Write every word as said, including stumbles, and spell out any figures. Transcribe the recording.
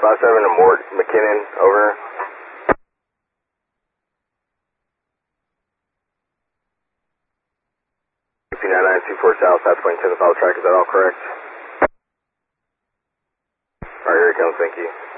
five seven to Mort McKinnon, over. two nine nine two four South, South Point ten, the follow track, is that all correct? Alright, here it comes, thank you.